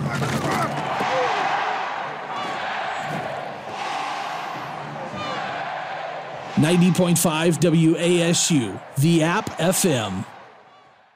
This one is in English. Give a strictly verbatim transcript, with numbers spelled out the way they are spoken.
ninety point five W A S U, the App F M.